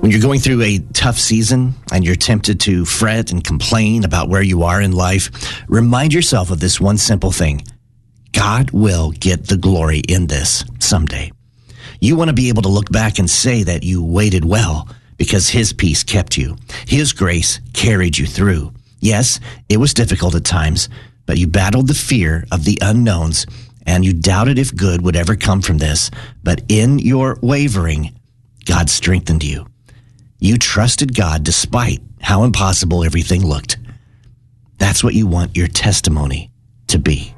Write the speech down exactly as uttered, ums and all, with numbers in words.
When you're going through a tough season and you're tempted to fret and complain about where you are in life, remind yourself of this one simple thing. God will get the glory in this someday. You want to be able to look back and say that you waited well because his peace kept you. His grace carried you through. Yes, it was difficult at times, but you battled the fear of the unknowns and you doubted if good would ever come from this. But in your wavering, God strengthened you. You trusted God despite how impossible everything looked. That's what you want your testimony to be.